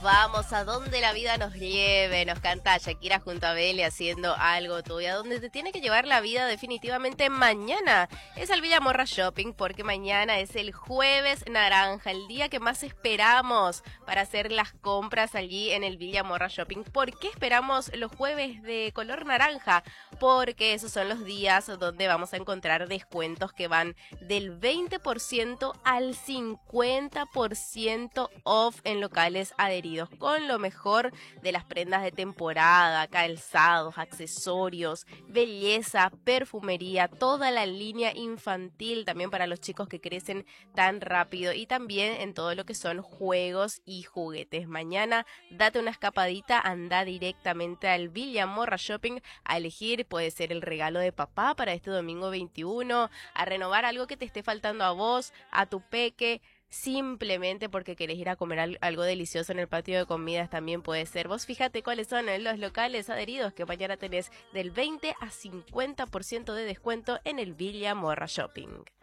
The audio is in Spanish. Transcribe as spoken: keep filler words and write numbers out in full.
Vamos a donde la vida nos lleve, nos canta Shakira junto a Bele haciendo algo tuyo, a donde te tiene que llevar la vida definitivamente mañana. Es al Villa Morra Shopping porque mañana es el jueves naranja, el día que más esperamos para hacer las compras allí en el Villa Morra Shopping. ¿Por qué esperamos los jueves de color naranja? Porque esos son los días donde vamos a encontrar descuentos que van del veinte por ciento al cincuenta por ciento off en locales adheridos, con lo mejor de las prendas de temporada, calzados, accesorios, belleza, perfumería, toda la línea infantil también para los chicos que crecen tan rápido, y también en todo lo que son juegos y juguetes. Mañana date una escapadita, anda directamente al Villa Morra Shopping a elegir, puede ser el regalo de papá para este domingo veintiuno, a renovar algo que te esté faltando a vos, a tu peque, simplemente porque querés ir a comer al- algo delicioso en el patio de comidas también puede ser. Vos fíjate cuáles son eh, los locales adheridos que mañana tenés del veinte a cincuenta por ciento de descuento en el Villa Morra Shopping.